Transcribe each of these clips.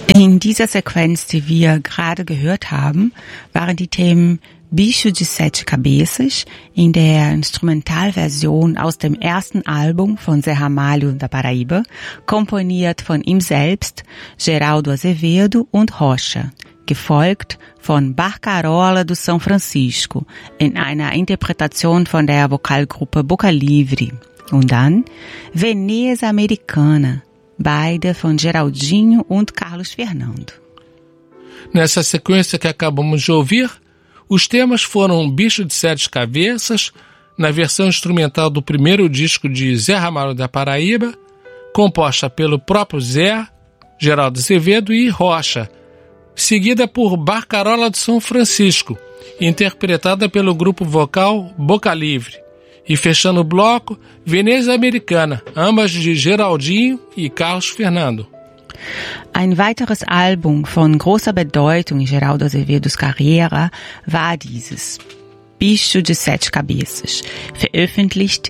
In dieser Sequenz, die wir gerade gehört haben, waren die Themen Bicho de Sete Cabeças in der Instrumentalversion aus dem ersten Album von Zé Ramalho da Paraíba, komponiert von ihm selbst, Geraldo Azevedo und Rocha, gefolgt von Barcarola do São Francisco in einer Interpretation von der Vokalgruppe Boca Livre und dann Veneza Americana, beide von Geraldinho und Carlos Fernando. Nessa sequência que acabamos de ouvir, os temas foram Bicho de Sete Cabeças, na versão instrumental do primeiro disco de Zé Ramalho da Paraíba, composta pelo próprio Zé, Geraldo Azevedo e Rocha, seguida por Barcarola do São Francisco, interpretada pelo grupo vocal Boca Livre, e fechando o bloco, Veneza Americana, ambas de Geraldinho e Carlos Fernando. Ein weiteres Album von großer Bedeutung in Geraldo Azevedos Karriere war dieses Bicho de Sete Cabeças, veröffentlicht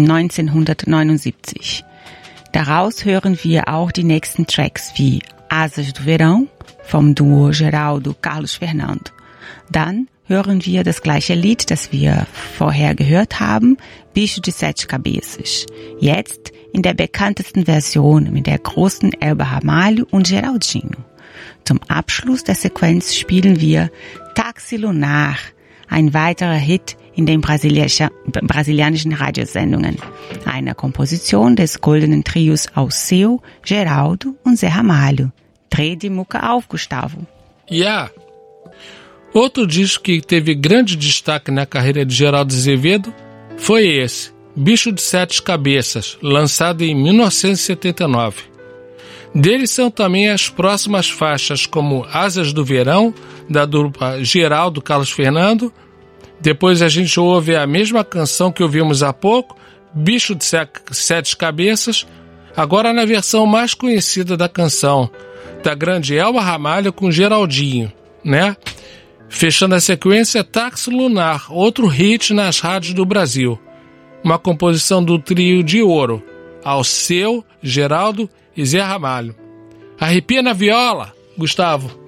1979. Daraus hören wir auch die nächsten Tracks wie Asas do Verão vom Duo Geraldo Carlos Fernando. Dann hören wir das gleiche Lied, das wir vorher gehört haben, Bicho de Sete Cabeças. Jetzt in der bekanntesten Version mit der großen Elba Ramalho und Geraldinho. Zum Abschluss der Sequenz spielen wir Táxi Lunar, ein weiterer Hit in den brasilianischen Radiosendungen. Eine Komposition des goldenen Trios Alceu, Geraldo und Zé Ramalho. Dreh die Mucke auf, Gustavo. Yeah. Outro disco que teve grande destaque na carreira de Geraldo Azevedo foi esse, Bicho de Sete Cabeças, lançado em 1979. Dele são também as próximas faixas como Asas do Verão, da dupla Geraldo Carlos Fernando. Depois a gente ouve a mesma canção que ouvimos há pouco, Bicho de Sete Cabeças, agora na versão mais conhecida da canção, da grande Elba Ramalho com Geraldinho, né? Fechando a sequência, Táxi Lunar, outro hit nas rádios do Brasil. Uma composição do trio de ouro, Alceu, Geraldo e Zé Ramalho. Arrepia na viola, Gustavo.